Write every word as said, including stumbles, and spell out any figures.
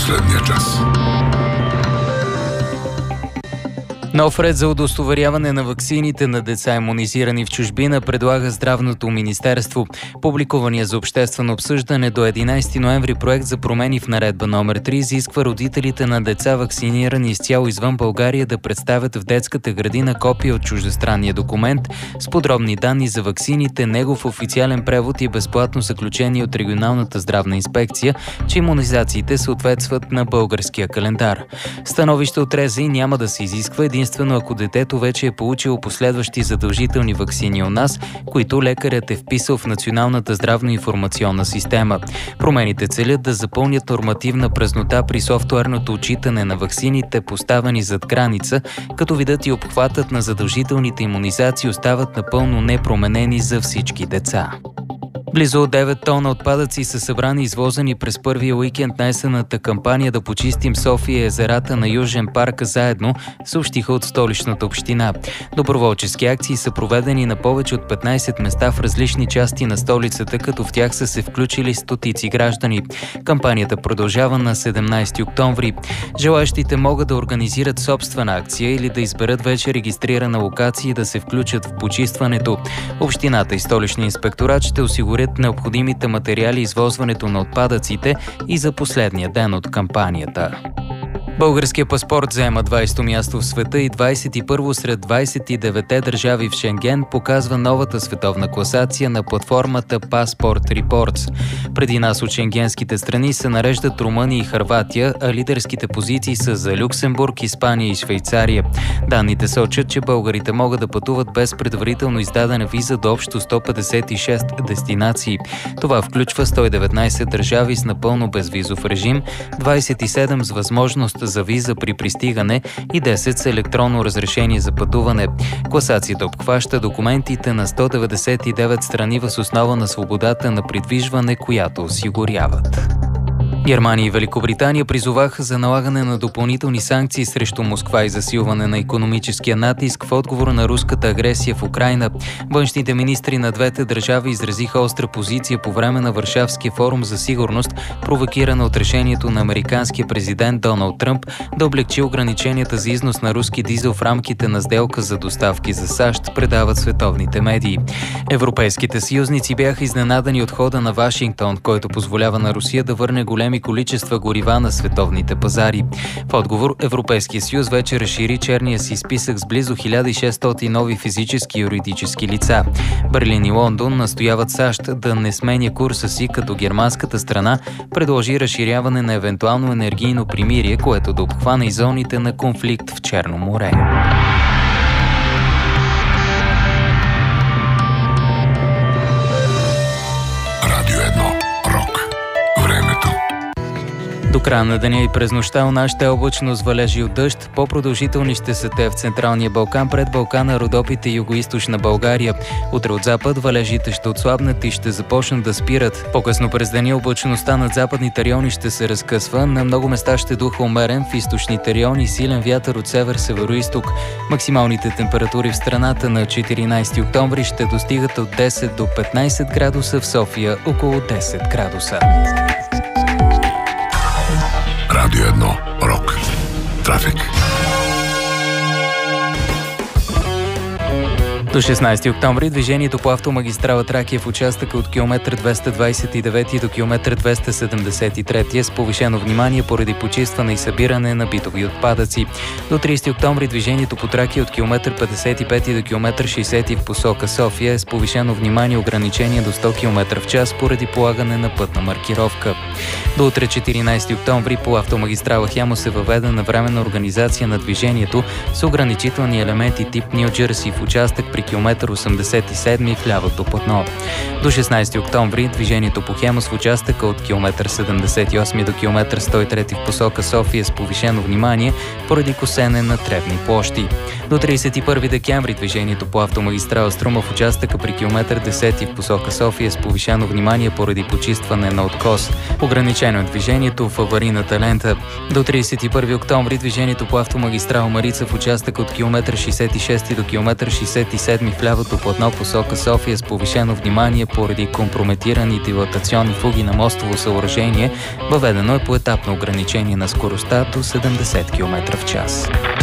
последния час. Нов ред за удостоверяване на ваксините на деца, имунизирани в чужбина, предлага Здравното министерство. Публикувания за обществено обсъждане до единайсети ноември проект за промени в наредба номер три изисква родителите на деца, вакцинирани изцяло извън България, да представят в детската градина копия от чуждестранния документ с подробни данни за ваксините, негов официален превод и безплатно заключение от регионалната здравна инспекция, че имунизациите съответстват на българския календар. Становище от РЗИ няма да се изисква единствено ако детето вече е получило последващи задължителни ваксини у нас, които лекарят е вписал в Националната здравно-информационна система. Промените целят да запълнят нормативна празнота при софтуерното отчитане на ваксините, поставени зад граница, като видът и обхватът на задължителните имунизации остават напълно непроменени за всички деца. Близо девет тона отпадъци са събрани и извозени през първия уикенд на есенната кампания "Да почистим София и езерата на Южен парк заедно", съобщиха от Столичната община. Доброволчески акции са проведени на повече от петнайсет места в различни части на столицата, като в тях са се включили стотици граждани. Кампанията продължава на седемнайсети октомври. Желаещите могат да организират собствена акция или да изберат вече регистрирана локация и да се включат в почистването. Общината и Столичния инспекторат ще осигурят необходимите материали и извозването на отпадъците и за последния ден от кампанията. Българският паспорт заема двайсето място в света и двайсет и първо сред двайсет и деветте държави в Шенген, показва новата световна класация на платформата Passport Reports. Преди нас от шенгенските страни се нареждат Румъния и Хърватия, а лидерските позиции са за Люксембург, Испания и Швейцария. Данните сочат, че българите могат да пътуват без предварително издадена виза до общо сто петдесет и шест дестинации. Това включва сто и деветнайсет държави с напълно безвизов режим, двайсет и седем с възможност за виза при пристигане и десет с електронно разрешение за пътуване. Класацията обхваща документите на сто деветдесет и девет страни въз основа на свободата на придвижване, която осигуряват. Германия и Великобритания призоваха за налагане на допълнителни санкции срещу Москва и засилване на икономическия натиск в отговор на руската агресия в Украйна. Външните министри на двете държави изразиха остра позиция по време на Варшавския форум за сигурност, провокирана от решението на американския президент Доналд Тръмп да облекчи ограниченията за износ на руски дизел в рамките на сделка за доставки за САЩ, предават световните медии. Европейските съюзници бяха изненадани от хода на Вашингтон, който позволява на Русия да върне големи количества горива на световните пазари. В отговор Европейския съюз вече разшири черния си списък с близо хиляда и шестстотин нови физически и юридически лица. Берлин и Лондон настояват САЩ да не сменя курса си, като германската страна предложи разширяване на евентуално енергийно примирие, което да обхване и зоните на конфликт в Черно море. До края на деня и през нощта у нас ще е облачно с валежи от дъжд. По-продължителни ще са те в Централния Балкан, пред Балкана, Родопите и югоизточна България. Утре от запад валежите ще отслабнат и ще започнат да спират. По-късно през деня облачността над западните райони ще се разкъсва. На много места ще духа умерен, в източните райони силен вятър от север-североизток. Максималните температури в страната на четиринайсети октомври ще достигат от десет до петнайсет градуса, в София около десет градуса. Радио едно Рок. Трафик. До шестнайсети октомври движението по автомагистрала Тракия в участъка от километър двеста двайсет и девети до километър двеста седемдесет и трети е с повишено внимание поради почистване и събиране на битови отпадъци. До трийсети октомври движението по Тракия от километър петдесет и пети до километър шейсети в посока София е с повишено внимание ограничение до сто километра в час поради полагане на пътна маркировка. До утре четиринайсети октомври по автомагистрала Хемус е въведена временна организация на движението с ограничителни елементи тип Ню Джерси в участък при километър осемдесет и седми в лявото платно. До шестнайсети октомври движението по Хемус в участъка от километър седемдесет и осми до километър сто и трети в посока София с повишено внимание поради косене на тревни площи. До трийсет и първи декември движението по автомагистрала Струма в участъка при километър десети в посока София с повишено внимание поради почистване на откос. Ограничено е движението в аварийната лента. До трийсет и първи октомври движението по автомагистрала Марица в участъка от километър шейсет и шести до километър шейсет и седми седми в лявото платно посока София с повишено внимание поради компрометирани дилатационни фуги на мостово съоръжение. Въведено е поетапно ограничение на скоростта до седемдесет километра в час.